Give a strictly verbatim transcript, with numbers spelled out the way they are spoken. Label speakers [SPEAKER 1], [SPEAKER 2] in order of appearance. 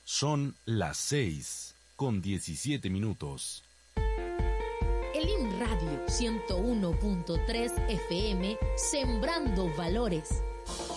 [SPEAKER 1] Son las seis con diecisiete minutos.
[SPEAKER 2] Elim Radio ciento uno punto tres F M, sembrando valores.